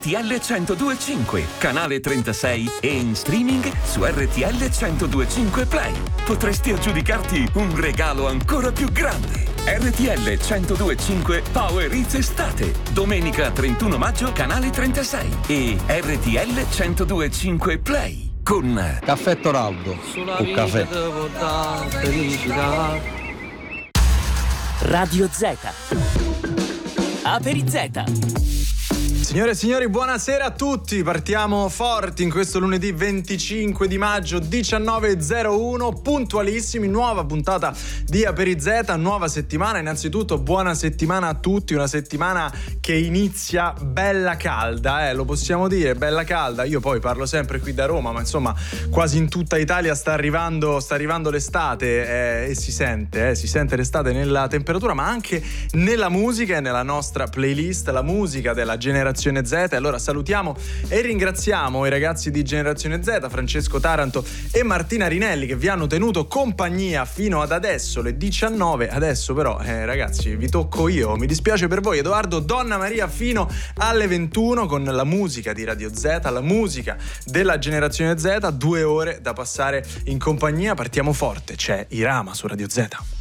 RTL 102.5, canale 36 e in streaming su RTL 102.5 Play. Potresti aggiudicarti un regalo ancora più grande. RTL 102.5 Power Hits Estate, domenica 31 maggio, canale 36 e RTL 102.5 Play con Caffè Toraldo o caffè. Radio Z. Aperi Z. Signore e signori, buonasera a tutti. Partiamo forti in questo lunedì 25 di maggio 19.01, puntualissimi, nuova puntata di Aperi Z, nuova settimana. Innanzitutto buona settimana a tutti, una settimana che inizia bella calda, lo possiamo dire, bella calda. Io poi parlo sempre qui da Roma, ma insomma quasi in tutta Italia sta arrivando l'estate, e si sente l'estate nella temperatura, ma anche nella musica e nella nostra playlist, la musica della generazione Z. Allora salutiamo e ringraziamo i ragazzi di Generazione Z, Francesco Taranto e Martina Rinelli, che vi hanno tenuto compagnia fino ad adesso, le 19. Adesso però ragazzi vi tocco io, mi dispiace per voi. Edoardo Donna Maria fino alle 21 con la musica di Radio Z, la musica della Generazione Z, 2 ore da passare in compagnia. Partiamo forte, c'è Irama su Radio Z.